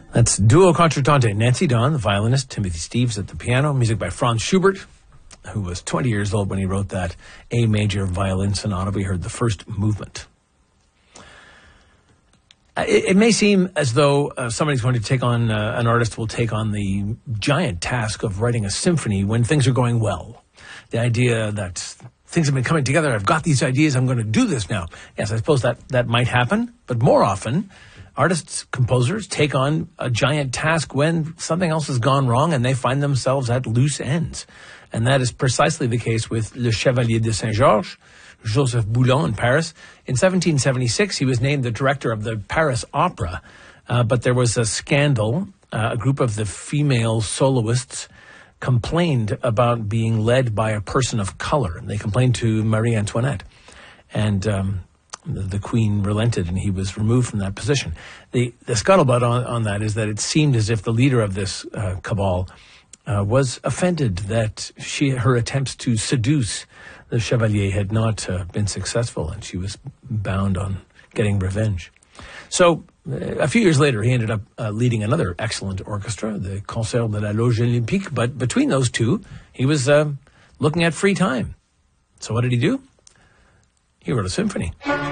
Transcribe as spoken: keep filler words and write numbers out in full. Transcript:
That's Duo Concertante. Nancy Don, the violinist, Timothy Steeves at the piano, music by Franz Schubert, who was twenty years old when he wrote that A major violin sonata. We heard the first movement. It, it may seem as though uh, somebody's going to take on, uh, an artist will take on the giant task of writing a symphony when things are going well. The idea that things have been coming together, I've got these ideas, I'm going to do this now. Yes, I suppose that, that might happen, but more often, artists, composers take on a giant task when something else has gone wrong and they find themselves at loose ends. And that is precisely the case with Le Chevalier de Saint-Georges, Joseph Boulon in Paris. In seventeen seventy-six, he was named the director of the Paris Opera, uh, but there was a scandal. Uh, a group of the female soloists complained about being led by a person of color. And they complained to Marie Antoinette. And um, the, the Queen relented, and he was removed from that position. The, the scuttlebutt on, on that is that it seemed as if the leader of this uh, cabal uh, was offended that she her attempts to seduce the Chevalier had not uh, been successful, and she was bound on getting revenge. So a few years later, he ended up uh, leading another excellent orchestra, the Concert de la Loge Olympique. But between those two, he was uh, looking at free time. So what did he do? He wrote a symphony.